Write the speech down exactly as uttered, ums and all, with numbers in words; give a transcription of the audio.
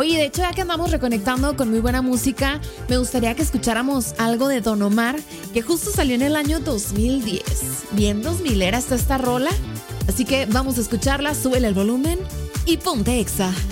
Oye, de hecho, ya que andamos reconectando con muy buena música, me gustaría que escucháramos algo de Don Omar, que justo salió en el año dos mil diez. Bien dos mil era hasta esta rola. Así que vamos a escucharla, súbele el volumen y ponte Exa.